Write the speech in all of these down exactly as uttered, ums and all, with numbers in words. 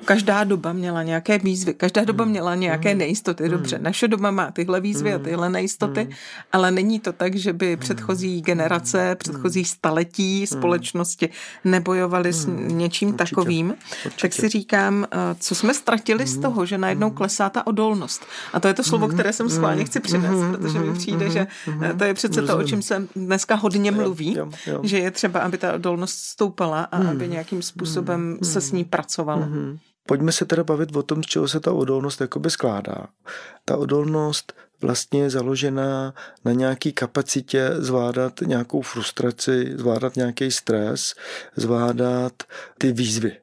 každá doba měla nějaké výzvy, každá doba měla nějaké nejistoty. Dobře, naše doba má tyhle výzvy a tyhle nejistoty, ale není to tak, že by předchozí generace, předchozí staletí společnosti nebojovaly s něčím Určitě. takovým. Určitě. Tak si říkám, co jsme ztratili z toho, že najednou klesá ta odolnost. A to je to slovo, které jsem schválně chci přinést, protože mi přijde, že to je přece to, o čem se dneska hodně mluví, jo, jo, jo. že je třeba, aby ta odolnost stoupala a aby nějakým způsobem se s ní pracovalo. Pojďme se teda bavit o tom, z čeho se ta odolnost jakoby skládá. Ta odolnost vlastně je založená na nějaký kapacitě zvládat nějakou frustraci, zvládat nějaký stres, zvládat ty výzvy.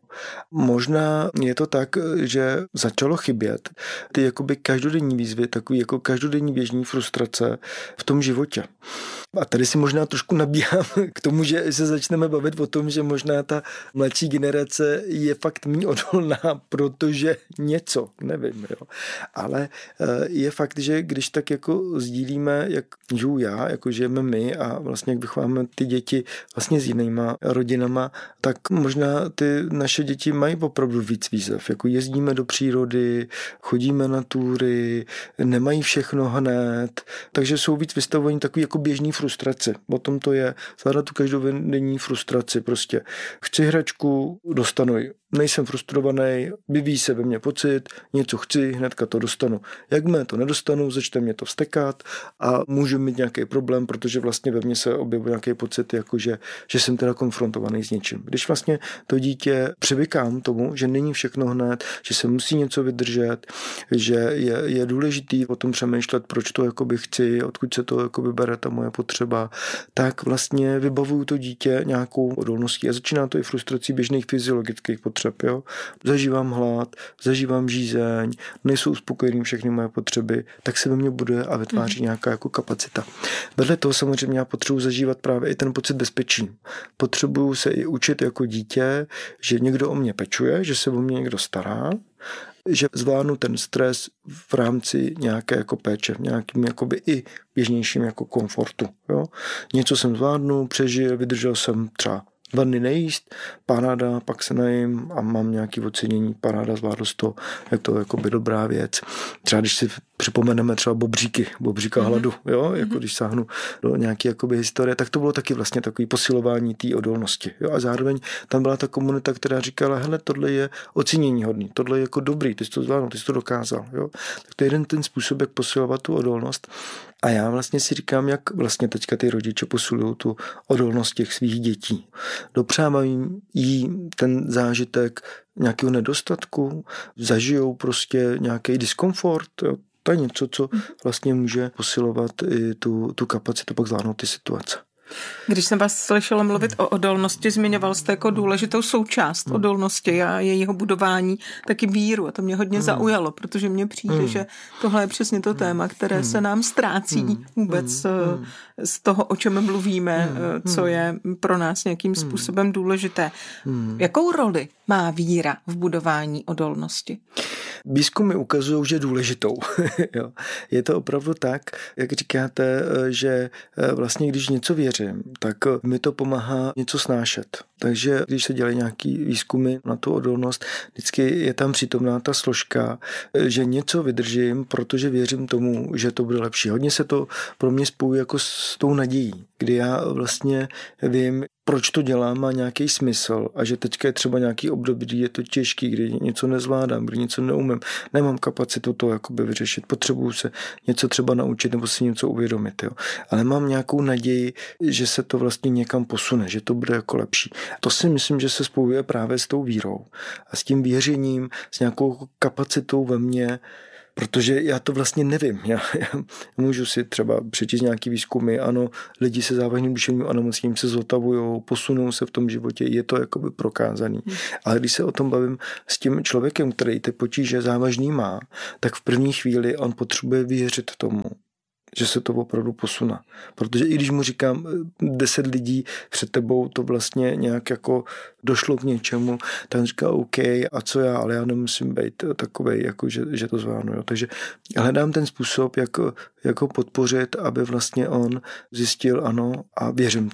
Možná je to tak, že začalo chybět ty jakoby každodenní výzvy, takový jako každodenní běžní frustrace v tom životě. A tady si možná trošku nabíhám k tomu, že se začneme bavit o tom, že možná ta mladší generace je fakt méně odolná, protože něco, nevím, jo. Ale je fakt, že když tak jako sdílíme, jak žiju já, jako žijeme my a vlastně jak vychováme ty děti vlastně s jinýma rodinama, tak možná ty naše děti mají opravdu víc výzev. Jako jezdíme do přírody, chodíme na túry, nemají všechno hned, takže jsou víc vystavení takový jako běžný frustraci. O tom to je. Zvládat tu každodenní frustraci. Prostě chci hračku, dostanu ji. Nejsem frustrovaný, vyvíjí se ve mně pocit, něco chci, hnedka to dostanu. Jakmile to nedostanu, začne mě to vztekat a můžu mít nějaký problém, protože vlastně ve mně se objevuje nějaký pocit, jako že, že jsem teda konfrontovaný s něčím. Když vlastně to dítě přivykám tomu, že není všechno hned, že se musí něco vydržet, že je, je důležitý o tom přemýšlet, proč to jakoby chci, odkud se to jakoby bere ta moje potřeba, tak vlastně vybavuju to dítě nějakou odolností a začíná to i frustrací běžných fyziologických potřeb. Jo? Zažívám hlad, zažívám žízeň, nejsou uspokojený všechny moje potřeby, tak se ve mně buduje a vytváří mm. nějaká jako kapacita. Vedle toho samozřejmě já potřebuji zažívat právě i ten pocit bezpečí. Potřebuju se i učit jako dítě, že někdo o mě pečuje, že se o mě někdo stará, že zvládnu ten stres v rámci nějaké jako péče, v nějakým jakoby i běžnějším jako komfortu. Jo? Něco jsem zvládnu, přežil, vydržel jsem třeba dva dny nejíst, paráda, pak se najím a mám nějaké ocenění, paráda, zvládl to, jak to jako by dobrá věc. Třeba když si připomeneme třeba bobříky, bobříka hladu, jo, jako když sáhnu do nějaké jakoby historie, tak to bylo taky vlastně takový posilování té odolnosti. Jo? A zároveň tam byla ta komunita, která říkala, hele, tohle je ocenění hodný, tohle je jako dobrý, ty jsi to zvládl, ty jsi to dokázal. Jo? Tak to je jeden ten způsob, jak posilovat tu odolnost. A já vlastně si říkám, jak vlastně teďka ty rodiče posilují tu odolnost těch svých dětí. Dopřávají jí ten zážitek nějakého nedostatku, zažijou prostě nějaký diskomfort, jo? To je něco, co vlastně může posilovat i tu, tu kapacitu pak zvládnout ty situace. Když jsem vás slyšela mluvit o odolnosti, zmiňoval jste jako důležitou součást hmm. odolnosti a jejího budování taky víru. A to mě hodně hmm. zaujalo, protože mně přijde, hmm. že tohle je přesně to téma, které hmm. se nám ztrácí hmm. vůbec hmm. z toho, o čem mluvíme, hmm. co je pro nás nějakým způsobem důležité. Hmm. Jakou roli má víra v budování odolnosti? Výzkumy ukazují, že důležitou. Jo. Je to opravdu tak, jak říkáte, že vlastně když něco věřím, tak mi to pomáhá něco snášet. Takže když se dělají nějaký výzkumy na tu odolnost, vždycky je tam přítomná ta složka, že něco vydržím, protože věřím tomu, že to bude lepší. Hodně se to pro mě spojuje jako s tou nadějí, kdy já vlastně vím, proč to dělám, má nějaký smysl a že teďka je třeba nějaký období, kdy je to těžký, kdy něco nezvládám, kdy něco neumím, nemám kapacitu to jakoby vyřešit, potřebuju se něco třeba naučit nebo si něco uvědomit. Jo. Ale mám nějakou naději, že se to vlastně někam posune, že to bude jako lepší. To si myslím, že se spojuje právě s tou vírou a s tím věřením, s nějakou kapacitou ve mně, protože já to vlastně nevím. Já, já můžu si třeba přečíst nějaký výzkumy, ano, lidi se závažným duševním onemocněním se zotavujou, posunou se v tom životě, je to jakoby prokázaný. Hmm. Ale když se o tom bavím s tím člověkem, který ty potíže závažný má, tak v první chvíli on potřebuje věřit tomu, že se to opravdu posune. Protože i když mu říkám, deset lidí před tebou to vlastně nějak jako došlo k něčemu, tak on říká OK, a co já, ale já nemusím být takovej, jako že, že to zvládnu. Jo. Takže hledám ten způsob, jak, jak ho podpořit, aby vlastně on zjistil ano a věřím tomu.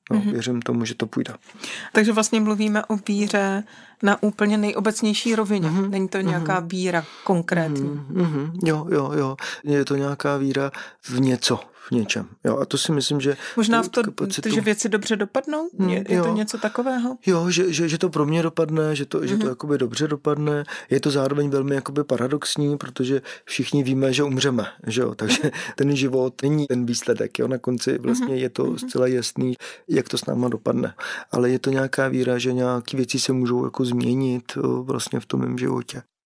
No, mm-hmm. Věřím tomu, že to půjde. Takže vlastně mluvíme o víře na úplně nejobecnější rovině. Mm-hmm. Není to nějaká mm-hmm. víra konkrétní. Mm-hmm. Jo, jo, jo. Je to nějaká víra v něco, v něčem. Jo, a to si myslím, že... Možná v to, kapacitu... že věci dobře dopadnou? Mm, je, je to něco takového? Jo, že, že, že to pro mě dopadne, že to, mm-hmm. že to jakoby dobře dopadne. Je to zároveň velmi jakoby paradoxní, protože všichni víme, že umřeme. Že jo? Takže ten život není ten výsledek. Jo? Na konci vlastně mm-hmm. je to zcela jasný, jak to s náma dopadne. Ale je to nějaká víra, že nějaké věci se můžou jako změnit vlastně v tom mém životě.